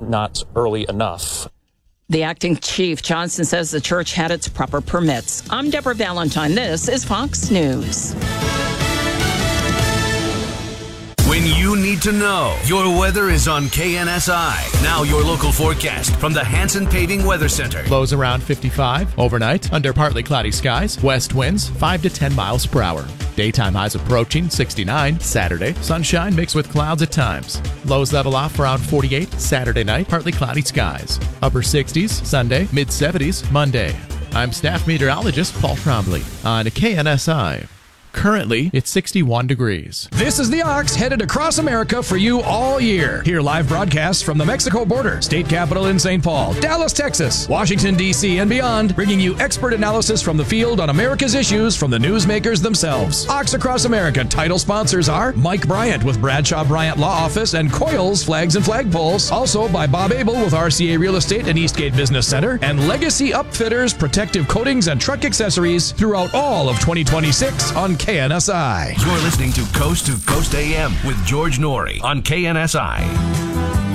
not early enough. The acting chief, Johnson, says the church had its proper permits. I'm Deborah Valentine. This is Fox News. When you need to know, your weather is on KNSI. Now your local forecast from the Hanson Paving Weather Center. Lows around 55 overnight, under partly cloudy skies, west winds 5 to 10 miles per hour. Daytime highs approaching 69 Saturday. Sunshine mixed with clouds at times. Lows level off around 48 Saturday night, partly cloudy skies. Upper 60s Sunday, mid 70s Monday. I'm staff meteorologist Paul Trombley on KNSI. Currently, it's 61 degrees. This is the Ox headed across America for you all year. Hear live broadcasts from the Mexico border, state capital in St. Paul, Dallas, Texas, Washington, D.C., and beyond, bringing you expert analysis from the field on America's issues from the newsmakers themselves. Ox Across America title sponsors are Mike Bryant with Bradshaw Bryant Law Office and Coils Flags and Flagpoles. Also by Bob Abel with RCA Real Estate and Eastgate Business Center, and Legacy Upfitters, protective coatings and truck accessories throughout all of 2026 on KNSI. You're listening to Coast AM with George Norrie on KNSI.